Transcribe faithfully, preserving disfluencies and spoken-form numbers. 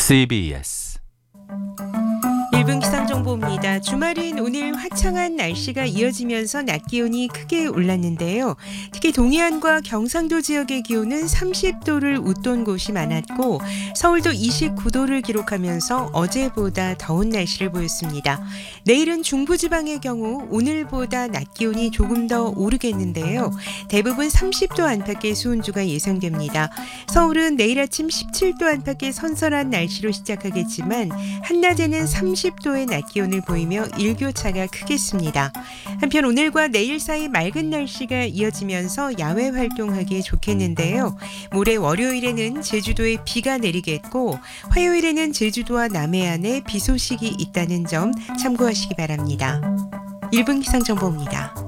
씨비에스 일 분 기상정보입니다. 주말인 오늘 화창한 날씨가 이어지면서 낮 기온이 크게 올랐는데요. 특히 동해안과 경상도 지역의 기온은 삼십 도를 웃돈 곳이 많았고 서울도 이십구 도를 기록하면서 어제보다 더운 날씨를 보였습니다. 내일은 중부지방의 경우 오늘보다 낮 기온이 조금 더 오르겠는데요. 대부분 삼십 도 안팎의 수온주가 예상됩니다. 서울은 내일 아침 십칠 도 안팎의 선선한 날씨로 시작하겠지만 한낮에는 삼십 도의 낮 기온을 보이며 일교차가 크겠습니다. 한편 오늘과 내일 사이 맑은 날씨가 이어지면서 야외 활동하기에 좋겠는데요. 모레 월요일에는 제주도에 비가 내리겠고 화요일에는 제주도와 남해안에 비 소식이 있다는 점 참고하시기 바랍니다. 일 분 기상정보입니다.